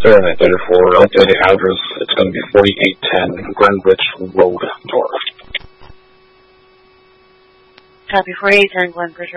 Certainly, for updated address, it's going to be 4810 Greenwich Road, North. Copy 4810 Glenbridge